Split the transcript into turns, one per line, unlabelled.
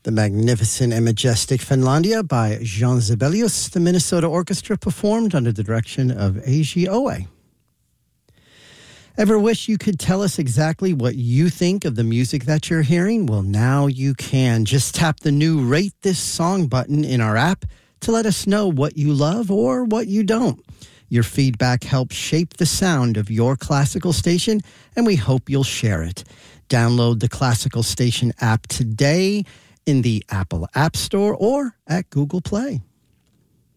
The Magnificent and Majestic Finlandia by Jean Sibelius, the Minnesota Orchestra, performed under the direction of Eiji Oe. Ever wish you could tell us exactly what you think of the music that you're hearing? Well, now you can. Just tap the new Rate This Song button in our app to let us know what you love or what you don't. Your feedback helps shape the sound of your classical station, and we hope you'll share it. Download the Classical Station app today in the Apple App Store or at Google Play.